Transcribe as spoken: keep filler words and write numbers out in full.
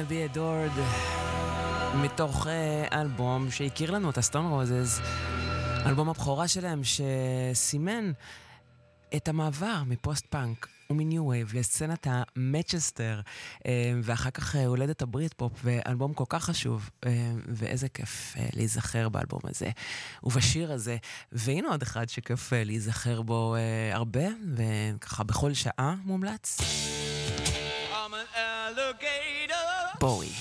Wanna Be Adored, מתוך uh, אלבום שהכיר לנו את הסטון רוזז, אלבום הבכורה שלהם שסימן את המעבר מפוסט פאנק ומניו וייב לסצנת המצ'סטר, ואחר כך הולדת הברית פופ, ואלבום כל כך חשוב, ואיזה כיף להיזכר באלבום הזה ובשיר הזה. והנה עוד אחד שכיף להיזכר בו הרבה, וככה בכל שעה מומלץ, בואי.